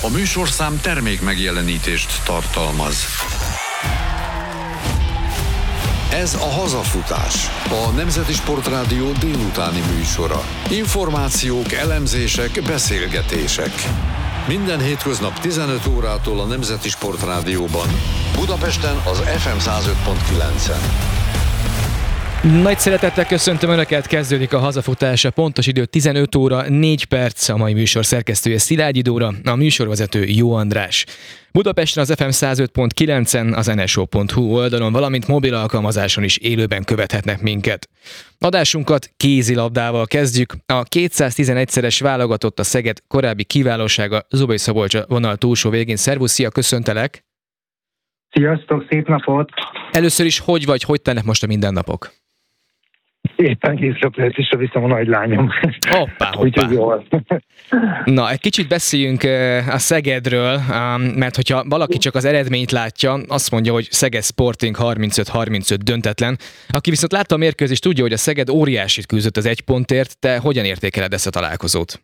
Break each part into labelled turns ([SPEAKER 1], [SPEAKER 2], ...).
[SPEAKER 1] A műsorszám termék megjelenítést tartalmaz. Ez a Hazafutás, a Nemzeti Sportrádió délutáni műsora. Információk, elemzések, beszélgetések. Minden hétköznap 15 órától a Nemzeti Sportrádióban. Budapesten az FM 105.9-en.
[SPEAKER 2] Nagy szeretettel köszöntöm Önöket, kezdődik a Hazafutás, a pontos idő 15 óra 4 perc, a mai műsor szerkesztője Szilágyi Dóra, a műsorvezető Jó András. Budapesten az FM 105.9-en, az nso.hu oldalon, valamint mobil alkalmazáson is élőben követhetnek minket. Adásunkat kézilabdával kezdjük. A 211-szeres válogatott a Szeged korábbi kiválósága Zubai Szabolcs a vonal túlsó végén. Szervusz, szia, köszöntelek!
[SPEAKER 3] Sziasztok, szép napot!
[SPEAKER 2] Először is hogy telnek most a mindennapok?
[SPEAKER 3] Éppen készülésre viszem a nagylányom.
[SPEAKER 2] Hoppá.
[SPEAKER 3] Úgyhogy jól.
[SPEAKER 2] Na, egy kicsit beszéljünk a Szegedről, mert hogyha valaki csak az eredményt látja, azt mondja, hogy Szeged Sporting 35-35 döntetlen. Aki viszont látta a mérkőzést, tudja, hogy a Szeged óriásit küzdött az 1 pontért. Te hogyan értékeled ezt a találkozót?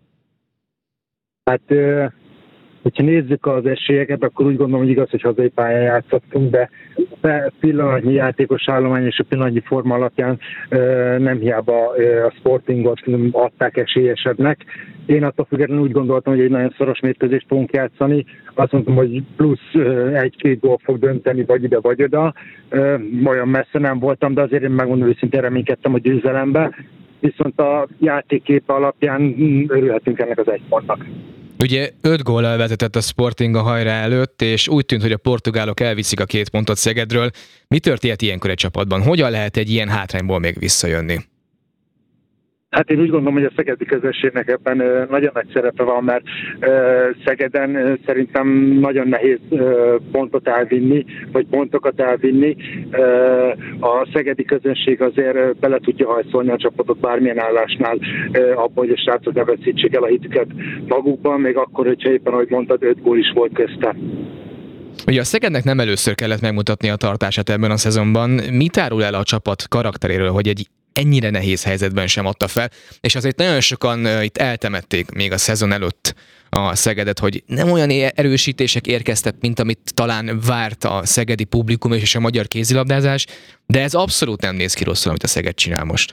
[SPEAKER 3] Hát, hogyha nézzük az esélyeket, akkor úgy gondolom, hogy igaz, hogy hazai pályán játszottunk, de a pillanatnyi játékos állomány és a pillanatnyi forma alapján nem hiába a Sportingot adták esélyesebbnek. Én attól függetlenül úgy gondoltam, hogy egy nagyon szoros mérkőzést fogunk játszani. Azt mondtam, hogy plusz 1-2 gól fog dönteni, vagy ide, vagy oda. Olyan messze nem voltam, de azért én megmondom őszintén reménykedtem a győzelembe. Viszont a játékkép alapján örülhetünk ennek az 1 pontnak.
[SPEAKER 2] Ugye 5 góllal vezetett a Sporting a hajrá előtt, és úgy tűnt, hogy a portugálok elviszik a 2 pontot Szegedről. Mi történt ilyenkor egy csapatban? Hogyan lehet egy ilyen hátrányból még visszajönni?
[SPEAKER 3] Hát én úgy gondolom, hogy a szegedi közösségnek ebben nagyon nagy szerepe van, mert Szegeden szerintem nagyon nehéz pontot elvinni, vagy pontokat elvinni. A szegedi közönség azért bele tudja hajszolni a csapatot bármilyen állásnál abban, hogy a srácok ne veszítsék el a hitüket magukban, még akkor, hogyha éppen, ahogy mondtad, 5 gól is volt közte.
[SPEAKER 2] Ugye a Szegednek nem először kellett megmutatni a tartását ebben a szezonban. Mit árul el a csapat karakteréről, hogy egy ennyire nehéz helyzetben sem adta fel, és azért nagyon sokan itt eltemették még a szezon előtt a Szegedet, hogy nem olyan erősítések érkeztek, mint amit talán várt a szegedi publikum és a magyar kézilabdázás, de ez abszolút nem néz ki rosszul, amit a Szeged csinál most.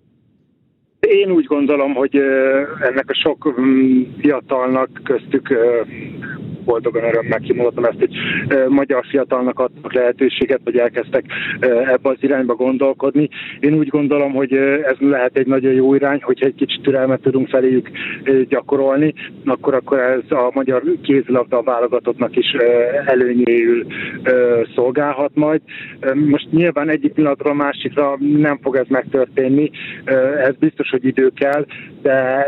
[SPEAKER 3] Én úgy gondolom, hogy ennek a sok fiatalnak köztük boldogan örömmel kimondottam ezt, hogy magyar fiatalnak adtak lehetőséget, hogy elkezdtek ebbe az irányba gondolkodni. Én úgy gondolom, hogy ez lehet egy nagyon jó irány, hogyha egy kicsit türelmet tudunk feléjük gyakorolni, akkor ez a magyar kézilabda válogatottnak is előnyéül szolgálhat majd. Most nyilván egyik pillanatról a másikra nem fog ez megtörténni, ez biztos, hogy idő kell, de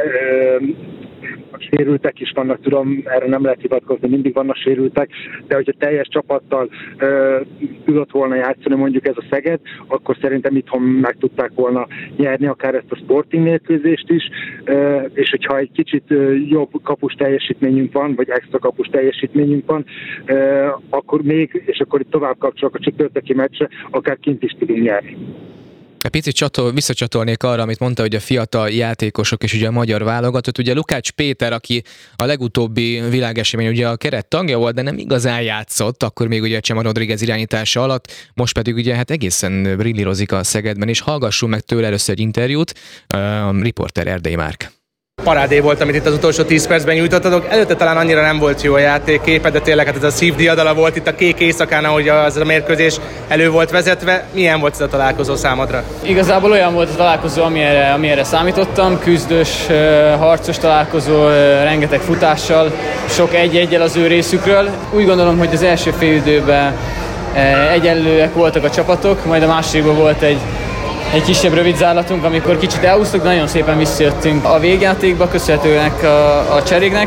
[SPEAKER 3] sérültek is vannak, tudom, erre nem lehet hivatkozni, mindig vannak sérültek, de hogyha teljes csapattal tudott volna játszani mondjuk ez a Szeged, akkor szerintem itthon meg tudták volna nyerni akár ezt a Sporting mérkőzést is, és hogyha egy kicsit jobb kapus teljesítményünk van, vagy extra kapus teljesítményünk van, akkor még, és akkor itt tovább kapcsolok a csütörtöki meccsre, akár kint is tudunk nyerni.
[SPEAKER 2] Egy picit visszacsatolnék arra, amit mondta, hogy a fiatal játékosok és ugye a magyar válogatott. Ugye Lukács Péter, aki a legutóbbi világesemény ugye a keret tagja volt, de nem igazán játszott, akkor még ugye Csema Rodríguez irányítása alatt, most pedig ugye hát egészen brillírozik a Szegedben, és hallgassunk meg tőle először egy interjút, a riporter Erdei Márk.
[SPEAKER 4] Parádé volt, amit itt az utolsó 10 percben nyújtottatok. Előtte talán annyira nem volt jó a játékképe, de tényleg hát ez a szívdiadala volt itt a kék éjszakán, ahogy az a mérkőzés elő volt vezetve. Milyen volt ez a találkozó számodra?
[SPEAKER 5] Igazából olyan volt a találkozó, amire számítottam. Küzdős, harcos találkozó, rengeteg futással, sok 1-1-el az ő részükről. Úgy gondolom, hogy az első félidőben egyenlőek voltak a csapatok, majd a másikban volt egy kisebb rövid zárlatunk, amikor kicsit elhúztuk, nagyon szépen visszajöttünk a végjátékba, köszönhetőnek a cseréknek,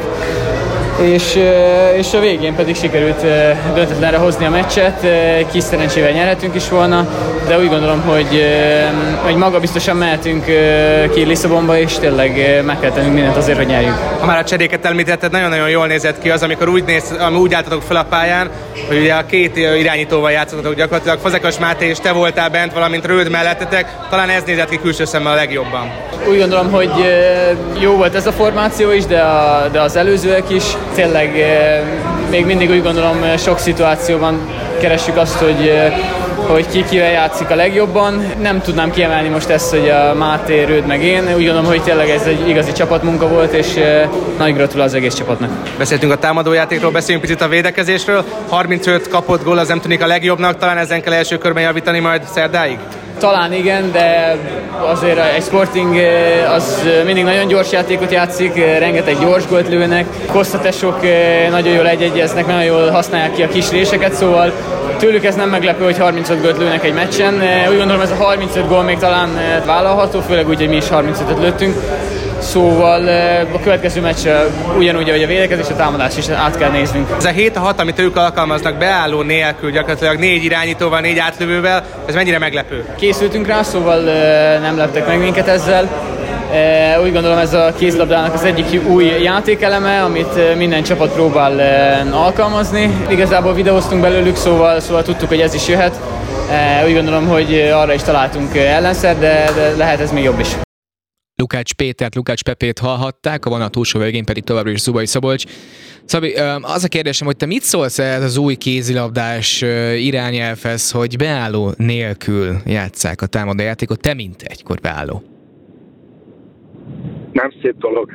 [SPEAKER 5] és a végén pedig sikerült döntetlenre hozni a meccset, kis szerencsével nyerhetünk is volna, de úgy gondolom, hogy magabiztosan mehetünk ki Lisszabonba, és tényleg meg kell tennünk mindent azért, hogy nyerjünk.
[SPEAKER 4] Ha már a cseréket említetted, nagyon-nagyon jól nézett ki az, amikor úgy álltatok fel a pályán, hogy ugye a két irányítóval játszottatok gyakorlatilag, Fazekas Máté és te voltál bent, valamint Röld mellettetek, talán ez nézett ki külső szemmel a legjobban.
[SPEAKER 5] Úgy gondolom, hogy jó volt ez a formáció is, de az előzőek is. tényleg még mindig úgy gondolom sok szituációban keressük azt, hogy ki kivel játszik a legjobban. Nem tudnám kiemelni most ezt, hogy a Máté, Rőd meg én. Úgy gondolom, hogy tényleg ez egy igazi csapatmunka volt, és nagy gratulál az egész csapatnak.
[SPEAKER 4] Beszéltünk a támadójátékról, beszéljünk picit a védekezésről. 35 kapott gól, az nem tűnik a legjobbnak, talán ezen kell első körben javítani majd szerdáig?
[SPEAKER 5] Talán igen, de azért egy Sporting az mindig nagyon gyors játékot játszik, rengeteg gyors gólt lőnek. Kosztatesok nagyon jól egyeznek, nagyon jól használják ki a kis réseket, szóval tőlük ez nem meglepő, hogy 35 gólt lőnek egy meccsen. Úgy gondolom, ez a 35 gól még talán vállalható, főleg úgy, hogy mi is 35-öt lőttünk. Szóval a következő meccs ugyanúgy, ahogy a védekezés, a támadás is át kell néznünk.
[SPEAKER 4] Ez a 7-6, amit ők alkalmaznak beálló nélkül, gyakorlatilag 4 irányítóval, 4 átlövővel, ez mennyire meglepő?
[SPEAKER 5] Készültünk rá, szóval nem leptek meg minket ezzel. Úgy gondolom, ez a kézlabdának az egyik új játékeleme, amit minden csapat próbál alkalmazni. Igazából videóztunk belőlük, szóval tudtuk, hogy ez is jöhet. Úgy gondolom, hogy arra is találtunk ellenszer, de lehet ez még jobb is.
[SPEAKER 2] Lukács Pétert, Lukács Pepét hallhatták, a vonal túlsó végén pedig továbbra is Zubai Szabolcs. Szabi, az a kérdésem, hogy te mit szólsz ez az új kézilabdás irányelvhez, hogy beálló nélkül játsszák a támadójátékot, te mint egykor beálló?
[SPEAKER 3] Nem szép dolog.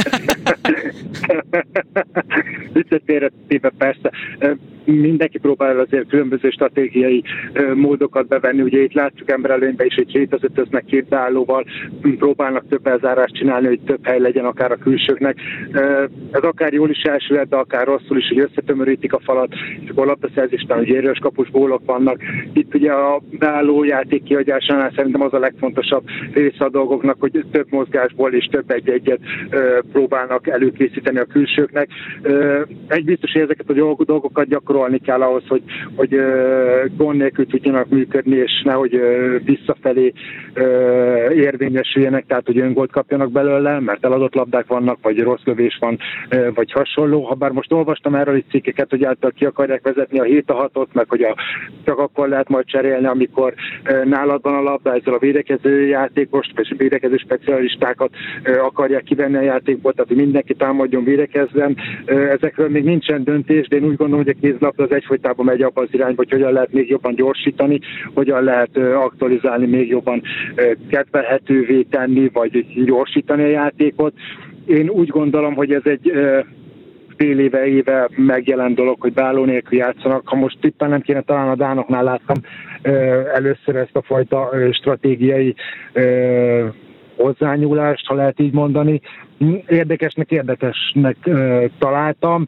[SPEAKER 3] Viccet félretéve persze. Mindenki próbál azért különböző stratégiai módokat bevenni. Ugye itt látjuk emberelőnyben is, hogy 7-5-öznek 2 beállóval próbálnak több elzárást csinálni, hogy több hely legyen akár a külsőknek. Ez akár jól is elsülhet, de akár rosszul is, hogy összetömörítik a falat, és akkor labdaszerzésben, hogy érős kapus gólok vannak. Itt ugye a beálló játék kihagyásánál szerintem az a legfontosabb része a dolgoknak, hogy több mozgásból és több egy-egyet próbálnak előkészíteni a külsőknek. Egy biztos, hogy ezeket a dolgokat gyakorolni kell ahhoz, hogy gond nélkül tudjanak működni, és nehogy visszafelé érvényesüljenek, tehát hogy öngolt kapjanak belőle, mert eladott labdák vannak, vagy rossz lövés van, vagy hasonló. Habár most olvastam erről is cikkeket, hogy által ki akarják vezetni a 7-6-ot, meg hogy csak akkor lehet majd cserélni, amikor nálad van a labda, ezzel a védekező játékost, vagy védekező specialistákat akarják kivenni a játékból, tehát hogy mindenki támadjon, védekezzen. Ezekről még nincsen döntés, de én úgy gondolom, hogy a kézlabda az egyfolytában megy abba az irányba, hogy hogyan lehet még jobban gyorsítani, hogyan lehet aktualizálni, még jobban kedvelhetővé tenni, vagy gyorsítani a játékot. Én úgy gondolom, hogy ez egy fél éve megjelent dolog, hogy beálló nélkül játszanak. Ha most tippen nem kéne, talán a dánoknál láttam először ezt a fajta stratégiai hozzányúlást, ha lehet így mondani. Érdekesnek találtam.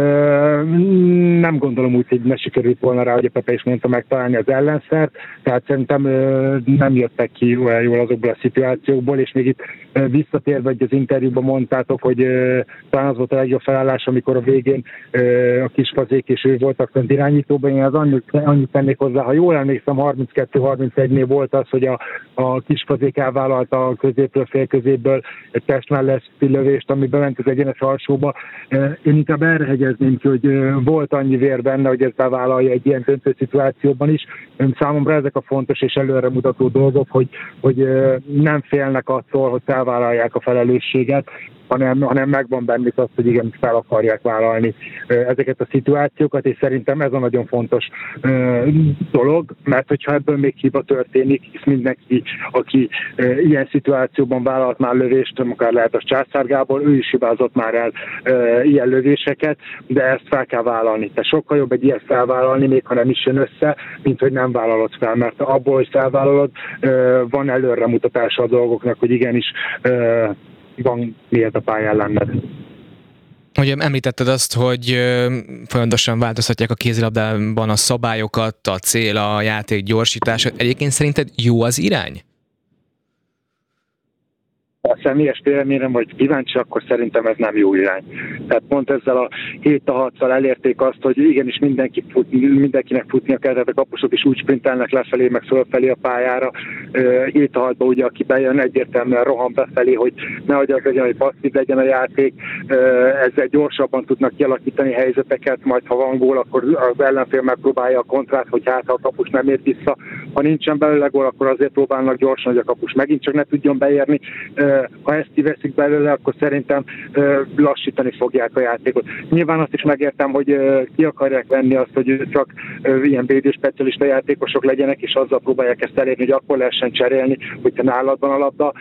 [SPEAKER 3] Nem gondolom úgy, hogy ne sikerült volna rá, hogy a Pepe is mondta, megtalálni az ellenszert, tehát szerintem nem jöttek ki olyan jól azokból a szituációkból, és még itt visszatérve, hogy az interjúban mondtátok, hogy talán az volt a legjobb felállás, amikor a végén a Kispazék és ő voltak fönt irányítóban. Én az annyit tennék hozzá, ha jól emlékszem, 32-31-nél volt az, hogy a Kispazék elvállalta a középről, félközépből testmellett lövést, ami bement az egyenes alsóba. Én inkább erre hegyezném ki, hogy volt annyi vér benne, hogy ezt bevállalja egy ilyen döntő szituációban is. Számomra ezek a fontos és előremutató dolgok, hogy nem félnek attól, hogy felvállalják a felelősséget, hanem megvan bennük az, hogy igen, fel akarják vállalni ezeket a szituációkat, és szerintem ez a nagyon fontos dolog, mert hogyha ebből még hiba történik, hisz mindenki, aki ilyen szituációban vállalt már lövést, akár lehet az Császár Gábor, ő is hibázott már el ilyen lövéseket, de ezt fel kell vállalni. Tehát sokkal jobb egy ilyet felvállalni, még ha nem is jön össze, mint hogy nem vállalod fel, mert abból, hogy felvállalod, van előremutatása a dolgoknak, hogy igenis van miért a pályán lenned.
[SPEAKER 2] Ugye említetted azt, hogy folyamatosan változtatják a kézilabdában a szabályokat, a cél, a játék gyorsítása. Egyébként szerinted jó az irány?
[SPEAKER 3] A személyes véleményem, vagy kíváncsi, akkor szerintem ez nem jó irány. Tehát pont ezzel a 7-6-szal elérték azt, hogy igenis mindenkinek futnia kell, tehát a kapusok is úgy sprintelnek lefelé, meg fölfelé a pályára. 7-6-ban ugye, aki bejön, egyértelműen rohan befelé, hogy nehogy az legyen, hogy passzív legyen a játék. Ezzel gyorsabban tudnak kialakítani helyzeteket, majd ha van gól, akkor az ellenfél megpróbálja a kontrát, hogy hát ha a kapus nem ér vissza, Ha nincsen belőle gól, akkor azért próbálnak gyorsan, hogy a kapus megint csak ne tudjon beérni. Ha ezt kiveszik belőle, akkor szerintem lassítani fogják a játékot. Nyilván azt is megértem, hogy ki akarják venni azt, hogy csak ilyen védőspecialista játékosok legyenek, és azzal próbálják ezt elérni, hogy akkor lehessen cserélni, hogyha nálad van a labda.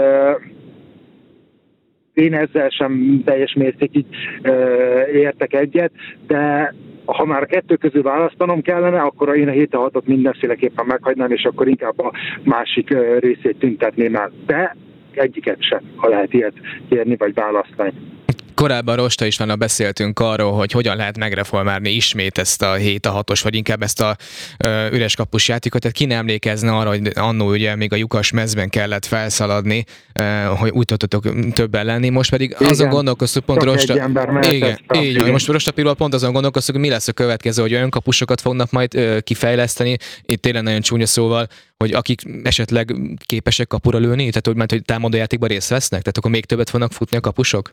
[SPEAKER 3] Én ezzel sem teljes mértékig értek egyet, de ha már a kettő közül választanom kellene, akkor én a 7-6-ot mindenféleképpen meghagynám, és akkor inkább a másik részét tüntetném el. De egyiket sem, ha lehet ilyet kérni vagy választani.
[SPEAKER 2] Korábban Rosta Istvánnal beszéltünk arról, hogy hogyan lehet megreformálni ismét ezt a 7-6-os, vagy inkább ezt a üres kapus játékot. Tehát ki nem emlékezne arra, hogy annó ugye még a lyukas mezben kellett felszaladni, hogy úgy tudtok többen lenni. Most pedig igen, azon gondolkoztuk pont Rosta... Igen, így van. Most Rosta Pirról pont azon gondolkoztuk, hogy mi lesz a következő, hogy olyan kapusokat fognak majd kifejleszteni, itt tényleg nagyon csúnya szóval, hogy akik esetleg képesek kapura lőni, tehát hogy támadójátékban részt vesznek, tehát akkor még többet fognak futni a kapusok?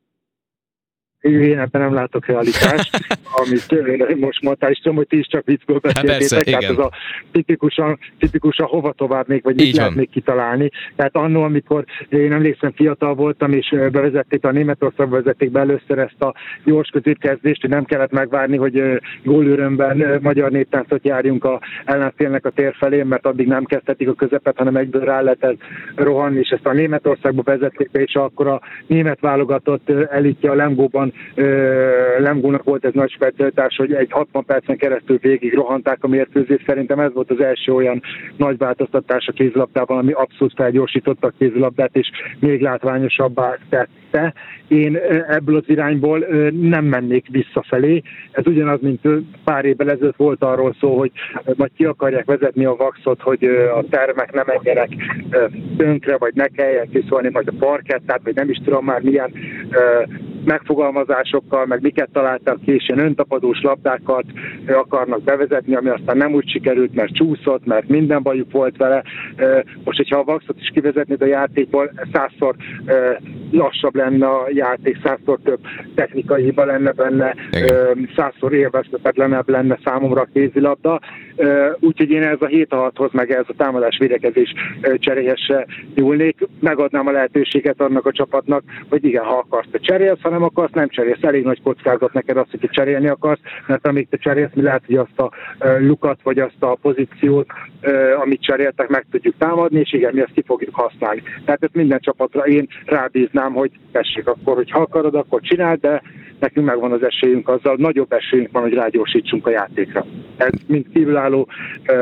[SPEAKER 3] Én ebben nem látok realitást, amit most mondtál, és tudom, hogy ti is csak viccből beszéltétek, tehát ez a tipikusan hova tovább még, vagy mit lehet még kitalálni. Tehát annó, amikor én emlékszem, fiatal voltam, és bevezették a Németországba vezették be először ezt a gyors középkezdést, hogy nem kellett megvárni, hogy gólőrömben magyar néptáncot járjunk a ellenfélnek a tér felé, mert addig nem kezdhetik a közepet, hanem egyből rá lehet rohanni, és ezt a Németországba vezették be, és akkor a német válogatott elitje a Lemgóban Lemgónak volt ez nagy specialitás, hogy egy 60 percen keresztül végig rohanták a mérkőzést. Szerintem ez volt az első olyan nagy változtatás a kézilabdában, ami abszolút felgyorsította a kézilabdát, és még látványosabbá tette. Én ebből az irányból nem mennék visszafelé. Ez ugyanaz, mint pár évvel ezelőtt volt arról szó, hogy majd ki akarják vezetni a vaxot, hogy a termek ne menjenek tönkre, vagy ne kelljen kiszólni majd a parkettát, vagy nem is tudom már milyen megfogalmazásokkal, meg miket találtak ki, és ilyen öntapadós labdákat akarnak bevezetni, ami aztán nem úgy sikerült, mert csúszott, mert minden bajuk volt vele. Most, hogyha a vaxot is kivezetnéd a játékból, 100-szor lassabb lenne a játék, 100-szor több technikai hiba lenne benne, 100-szor élvezhetetlenebb lenne számomra a kézilabda. Úgyhogy én ez a 7-6-hoz, meg ez a támadás-védekezés cseréhez se nyúlnék. Megadnám a lehetőséget annak a csapatnak, hogy igen, ha akarsz, te cserélsz, ha nem akarsz, nem cserélsz. Elég nagy kockázat neked azt, hogy te cserélni akarsz, mert amíg te cserélsz, mi lehet, hogy azt a lukat, vagy azt a pozíciót, amit cseréltek, meg tudjuk támadni, és igen, mi ezt ki fogjuk használni. Tehát ezt minden csapatra én rábíznám, hogy tessék akkor, hogy ha akarod, akkor csináld, de nekünk megvan az esélyünk, azzal nagyobb esélyünk van, hogy rágyorsítsunk a játékra. Ez mind kívülálló